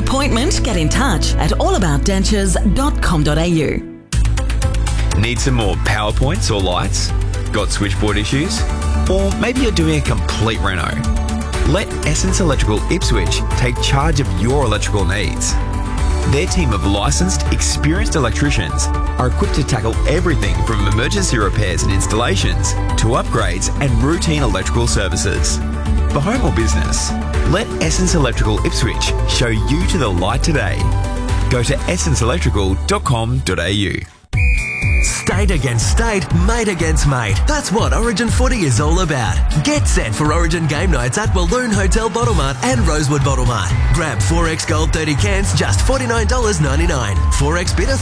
appointment, get in touch at allaboutdentures.com.au. Need some more PowerPoints or lights? Got switchboard issues? Or maybe you're doing a complete reno? Let Essence Electrical Ipswich take charge of your electrical needs. Their team of licensed, experienced electricians are equipped to tackle everything from emergency repairs and installations to upgrades and routine electrical services. For home or business, let Essence Electrical Ipswich show you to the light today. Go to essenceelectrical.com.au. State against state, mate against mate. That's what Origin Footy is all about. Get set for Origin game nights at Walloon Hotel Bottlemart and Rosewood Bottlemart. Grab 4X Gold 30 cans, just $49.99. 4X Bitter